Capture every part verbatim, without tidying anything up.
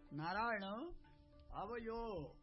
नारायण अब यो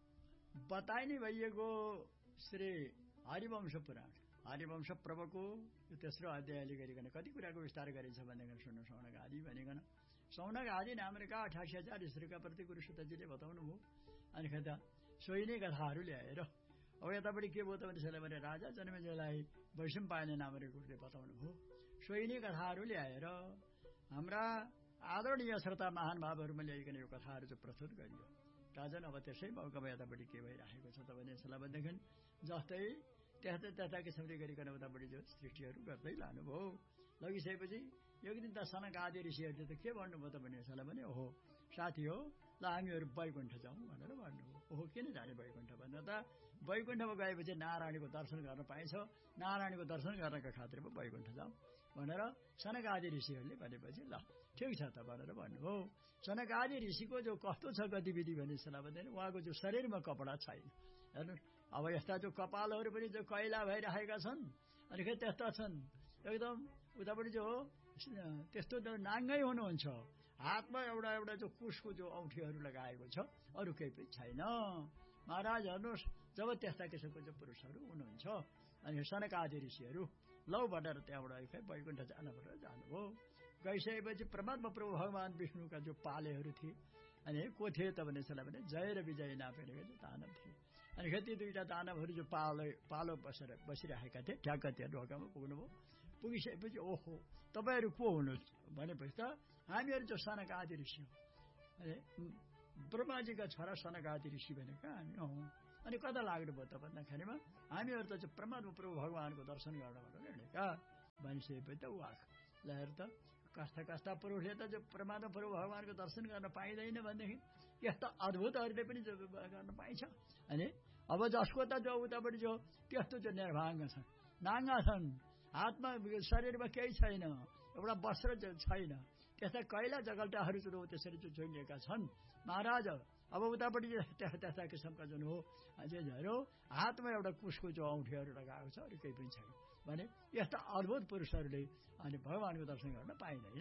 बताइ नै भइएको श्री हरिवंश पुराण हरिवंश पर्वको तेस्रो अध्यायले गरिकन कति कुराको विस्तार गरिन्छ भनेर सुन्नु सौनक आदि भनिकन सौनक आदि नामका अठासी हजार ऋषिका प्रति गुरुसुतजीले बताउनु भयो। अनि खै त सोही नै कथाहरू ल्याएर अब यतापट्टि के भयो त भने राजा जन्मेजयलाई वैशम्पायन नामक गुरुले बताउनु भयो। सोही नै कथाहरू ल्याएर हाम्रा आदरणीय श्रोता महान भावहरूमा ल्याइकन यो कथाहरू चाहिँ प्रस्तुत गरियो। राजन अब त्यसै मौकामा यतापट्टि के भइरहेको छ त भने यसलाई भनेदेखि जस्तै त्यस्तै त्यस्ता किसिमले गरिकन उतापट्टि जो सृष्टिहरू गर्दै लानुभयो। लगिसकेपछि एक दिन त सनक आदि ऋषिहरूले त के भन्नुभयो त भने यसलाई भने ओहो साथी हो ल हामीहरू वैकुण्ठ जाउँ भनेर भन्नुभयो। ओहो किन जाने वैकुण्ठ भनेर त वैकुण्ठमा गएपछि नारायणको दर्शन गर्न पाइन्छ, नारायणको दर्शन गर्नका खातिरमा वैकुण्ठ जाउँ भनेर सनक आदि ऋषिहरूले भनेपछि ल ठिक छ त भनेर भन्नुभयो। सनक आदि ऋषिको जो कस्तो छ गतिविधि भने यसलाई भन्दैन उहाँको जो शरीरमा कपडा छैन। हेर्नु अब यस्ता जो कपालहरू पनि जो कैला भइरहेका छन् अनि के त्यस्ता छन् एकदम उतापट्टि जो त्यस्तो नाङ्गै हुनुहुन्छ। हातमा एउटा एउटा जो कुशको जो औँठीहरू लगाएको छ अरू केही पनि छैन। महाराज हेर्नुहोस् जब त्यस्ता किसिमको जो पुरुषहरू हुनुहुन्छ अनि सनक आदि ऋषिहरू लौ भनेर त्यहाँबाट वैकुण्ठ जान भनेर जानुभयो। गइसकेपछि परमात्मा प्रभु भगवान विष्णुका जो पालेहरू थिए अनि को थिए त भने यसलाई भने जय र विजय नापेका जो दानव थिए। अनि ती दुईटा दानवहरू जो पालो पालो बसेर बसिरहेका थिए ठ्याक्क त्यो ढोकामा पुग्नुभयो। पुगिसकेपछि ओहो तपाईँहरू को हुनुहुन्छ भनेपछि त हामीहरू चाहिँ सनक आदि ऋषि हो। अनि ब्रह्माजीका छोरा सनक आदि ऋषि भनेका हामी हौ। अनि कता लाग्नुभयो त भन्दाखेरिमा हामीहरू त चाहिँ परमात्मा प्रभु भगवानको दर्शन गर्न भनेर हिँडेका भनिसकेपछि त वाख लहेर त कस्ता कस्ता पुरुषले त जो परमात्मा प्रभु भगवानको दर्शन गर्न पाइँदैन भनेदेखि यस्ता अद्भुतहरूले पनि जो गर्न पाइन्छ। अनि अब जसको त जो उतापट्टि जो त्यस्तो जो निर्भाङ्ग छन् नाङ्गा छन् हातमा शरीरमा केही छैन एउटा वस्त्र छैन त्यस्ता कैला जगल्टाहरू जो त्यसरी जो जोडिएका छन् महाराज अब उतापट्टि त्यस्ता किसिमका जुन हो अझैहरू हातमा एउटा कुशको जो औँठीहरू लगाएको छ अरू केही पनि छैन भने यस्ता अद्भुत पुरुषहरूले अनि भगवानको दर्शन गर्न पाइँदैन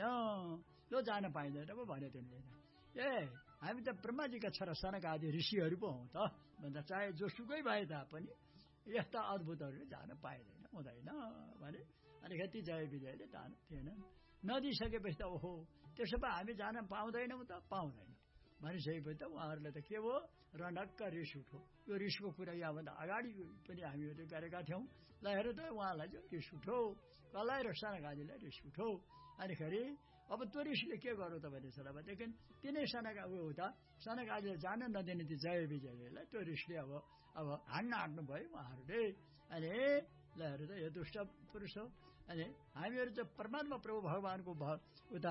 जो जान पाइँदैन पो भन्यो तिनले। ए हामी त ब्रह्माजीका छोरा सनक आदि ऋषिहरू पो हौँ त भन्दा चाहे जोसुकै भए तापनि यस्ता अद्भुतहरूले जान पाइँदैन हुँदैन भने। अनि ती जय विजयले जान थिएन नदिइसकेपछि त ओहो त्यसो भए हामी जान पाउँदैनौँ त पाउँदैन भनिसकेपछि त उहाँहरूले त के भयो रनक्क रिस उठो। यो रिसको कुरा यहाँभन्दा अगाडि पनि हामीहरूले गरेका थियौँ। ल हेर त उहाँलाई चाहिँ रिस उठो कसलाई र सनक आदिलाई रिस उठो। अनिखेरि अब त्यो रिसले के गर्यो त भने भनेदेखि तिनै सनक उयो हुँदा सनक आदिले जान नदिने ती जय विजयलाई त्यो रिसले अब अब हान्न हान्नु भयो उहाँहरूले। अनि ल हेर त यो दुष्ट पुरुष हो। अनि हामीहरू चाहिँ परमात्मा प्रभु भगवानको उता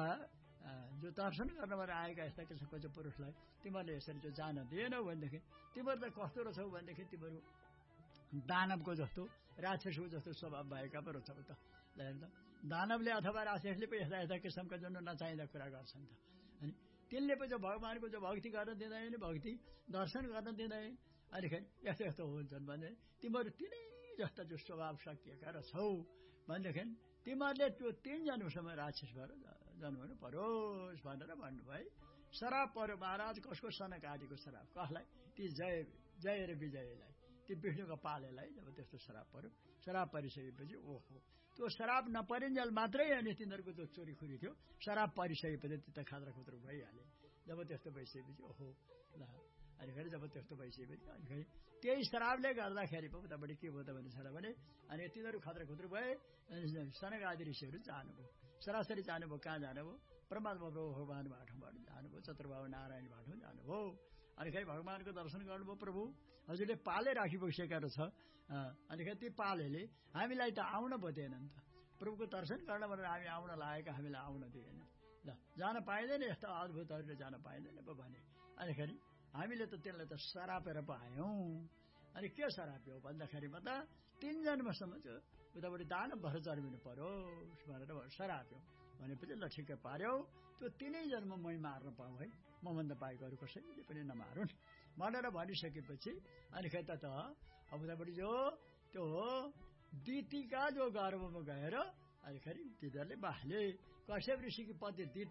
जो दर्शन गर्नबाट आएका यस्ता किसिमको जो पुरुषलाई तिमीहरूले यसरी जो जान दिएनौ भनेदेखि तिमीहरू त कस्तो रहेछौ भनेदेखि तिमीहरू दानवको जस्तो राक्षसको जस्तो स्वभाव भएका पो रहेछौ त। दानवले अथवा राक्षसले पनि यस्ता यस्ता किसिमका जुन नचाहिँदा कुरा गर्छन् त। अनि तिनले पनि जो भगवानको जो भक्ति गर्न दिँदैन भक्ति दर्शन गर्न दिँदैन अनिखेरि यस्तो यस्तो हुन्छन् भने तिमीहरू तिनै जस्ता जो स्वभाव सकिएका रहेछौ भनेदेखि तिमीहरूले त्यो तीन जन्मसम्म राक्षस भएर जन्मनु परोस् भनेर भन्नुभयो। श्राप पर्यो महाराज कसको सनक आदिको श्राप कसलाई ती जय जय र विजयलाई ती विष्णुको पालेलाई जब त्यस्तो श्राप पर्यो। श्राप परिसकेपछि ओहो त्यो श्राप नपरिन्जेल मात्रै अनि तिनीहरूको जो चोरीखुरी थियो श्राप परिसकेपछि त्यो त खाद्रा खुद्रो भइहाले। जब त्यस्तो भइसकेपछि ओहो ल अनिखेरि जब त्यस्तो भइसकेपछि अनिखेरि त्यही श्रापले गर्दाखेरि पो उतापट्टि के भयो त भने अनि तिनीहरू खतरा खुद्रो भए। सनक आदि ऋषिहरू जानुभयो सरासरी जानुभयो कहाँ जानुभयो परमात्मा प्रभु भगवान बाटोबाट जानुभयो चतुर्बाहु नारायण बाटो जानुभयो। अनिखेरि भगवानको दर्शन गर्नुभयो। प्रभु हजुरले पाले राखिबसेका रहेछ अनिखेरि ती पालेले हामीलाई त आउन बोधेन नि त प्रभुको दर्शन गर्न भनेर हामी आउन लागेका हामीलाई आउन दिएन ल जान पाइँदैन यस्ता अद्भुतहरूले जान पाइँदैन पो भने। अनिखेरि हामीले त त्यसलाई त सरापेर पो आयौँ। अनि के सराप्यो भन्दाखेरिमा त तीन जन्मसम्म चाहिँ उतापट्टि दानव भएर जन्मिनु परोस् भनेर सराप्यो भनेपछि ल ठिकै पार्यौ त्यो तीनै जन्म मै मार्न पाऊँ है मभन्दा बाहेक अरू कसैले पनि नमारुन् भनेर भनिसकेपछि अनि खै त अब उतापट्टि जो त्यो दितिका जो गर्भमा गएर अनिखेरि तिनीहरूले बाले कश्यप ऋषिकी पत्नी दिति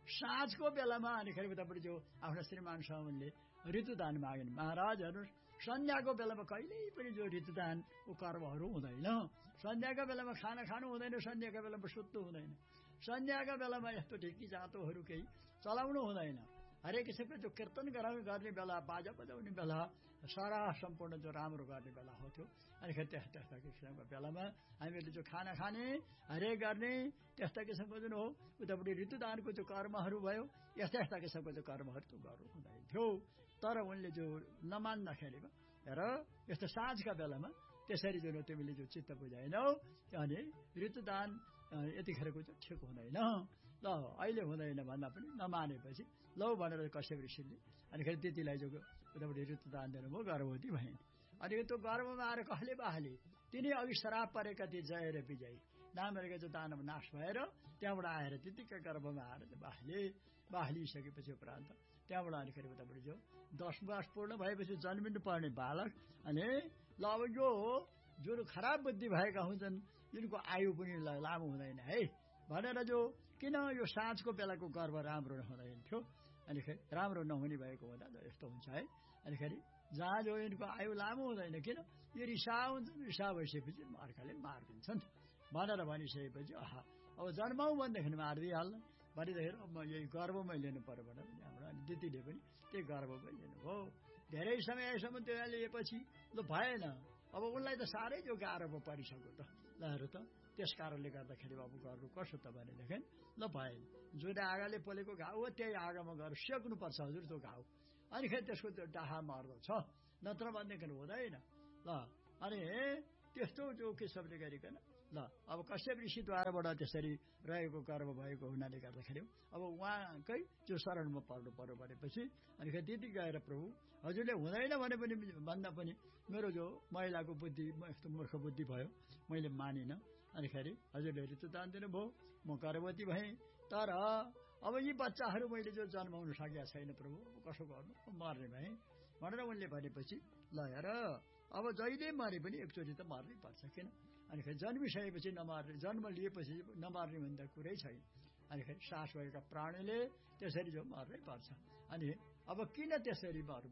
साँझको बेलामा अनिखेरि उतापट्टि जो आफ्ना श्रीमानसँग उनले ऋतुदान मागिन्। महाराज हेर्नुहोस्, सन्ध्याको बेलामा कहिल्यै पनि जो ऋतुदानको कर्महरू हुँदैन। सन्ध्याका बेलामा खाना खानु हुँदैन, सन्ध्याका बेलामा सुत्नु हुँदैन, सन्ध्याका बेलामा यस्तो ढिकी जातोहरू केही चलाउनु हुँदैन। हरेक किसिमको जो कीर्तन गर्ने बेला, बाजा बजाउने बेला, सारा सम्पूर्ण जो राम्रो गर्ने बेला हो त्यो। अनिखेरि त्यस्ता त्यस्ता किसिमको बेलामा हामीले जो खाना खाने, हरेक गर्ने, त्यस्ता किसिमको जुन हो उतापट्टि ऋतुदानको जो कर्महरू भयो, यस्ता यस्ता किसिमको जो कर्महरू त्यो गर्नु हुँदैन थियो। तर उनले जो नमान्दाखेरिमा र यस्तो साँझका बेलामा त्यसरी जुन तिमीले जो चित्त बुझाएनौ अनि ऋतुदान यतिखेरको चाहिँ ठिक हुँदैन। ल अहिले हुँदैन भन्दा पनि नमानेपछि लौ भनेर कश्यप ऋषिले अनिखेरि दिदीलाई जो उतापट्टि ऋतुदान दिनुभयो, गर्भवती भइन्। अनि त्यो गर्भमा आएर कहले बाहले तिनी अघि श्राप परेका ती जय र विजय नामहरूका जो दानव नाश भएर त्यहाँबाट आएर दिदीका गर्भमा आएर बाहले बाहलिसकेपछि उपरान्त त्यहाँबाट अनिखेरि उतापट्टि जो दस वर्ष पूर्ण भएपछि जन्मिनु पर्ने बालक अनि ल अब यो जुन खराब बुद्धि भएका हुन्छन्, यिनको आयु पनि लामो हुँदैन है भनेर जो किन यो साँझको बेलाको गर्भ राम्रो हुँदैन थियो। अनिखेरि राम्रो नहुने भएको हुँदा यस्तो हुन्छ है। अनिखेरि जहाँ जो यिनको आयु लामो हुँदैन, किन यो रिसा हुन्छन्, रिसा भइसकेपछि अर्काले मारिदिन्छन् भनेर भनिसकेपछि आहा अब जन्माउँ भनेदेखि मारिदिइहाल्नु भनेदेखि अब यही गर्वमै लिनु पर्यो भनेर त्यहाँबाट अनि दिदीले पनि त्यही गर्वमै लिनुभयो। धेरै समयसम्म त्यो लिएपछि ल भएन, अब उनलाई त साह्रै जो गाह्रो परिसक्यो त ल हेर त। त्यस कारणले गर्दाखेरि अब गर्नु कसो त भनेदेखि ल भएन, जुन आगाले पोलेको घाउ हो त्यही आगामा गएर सेक्नुपर्छ हजुर त्यो घाउ, अनिखेरि त्यसको त्यो डाहा मर्दछ, नत्र भनेदेखि हुँदैन। ल अनि त्यस्तो जो किसिमले गरिकन ल अब कश्यप ऋषिद्वाराबाट त्यसरी रहेको गर्व भएको हुनाले गर्दाखेरि अब उहाँकै जो शरणमा पर्नु पर्यो भनेपछि अनिखेरि दिदी गएर प्रभु हजुरले हुँदैन भने पनि भन्दा पनि मेरो जो महिलाको बुद्धि यस्तो मूर्ख बुद्धि भयो, मैले मानिनँ। अनिखेरि हजुरले ऋतुदान दिनुभयो, म गर्भवती भएँ, तर अब यी बच्चाहरू मैले जो जन्माउन सकेका छैन प्रभु, कसो गर्नु, मर्ने भएँ भनेर उनले भनेपछि ल हेर अब जहिले मरे पनि एकचोटि त मर्नै पर्छ, किन अनिखेरि जन्मिसकेपछि नमार्ने, जन्म लिएपछि नमार्ने भन्दा कुरै छैन। अनिखेरि सास भएका प्राणीले त्यसरी जो मर्नै पर्छ। अनि अब किन त्यसरी मर्नु